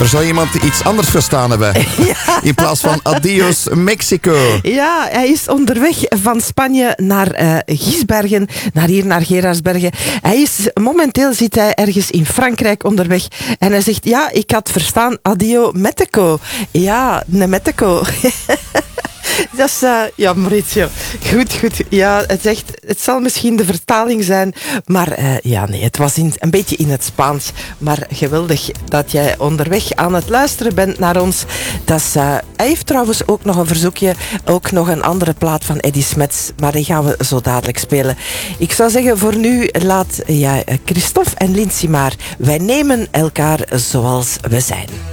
Er zou iemand iets anders verstaan hebben. In plaats van adios Mexico. Ja, hij is onderweg van Spanje naar Giesbergen, naar Gerardsbergen. Momenteel zit hij ergens in Frankrijk onderweg. En hij zegt, ja, ik had verstaan adio Mexico. Ja, ne Mexico. Dat is, ja, Maurizio. Goed. Ja, het zal misschien de vertaling zijn, maar ja, nee, het was een beetje in het Spaans. Maar geweldig dat jij onderweg aan het luisteren bent naar ons. Hij heeft trouwens ook nog een verzoekje, ook nog een andere plaat van Eddie Smets, maar die gaan we zo dadelijk spelen. Ik zou zeggen, voor nu laat Christophe en Lindsay maar. Wij nemen elkaar zoals we zijn.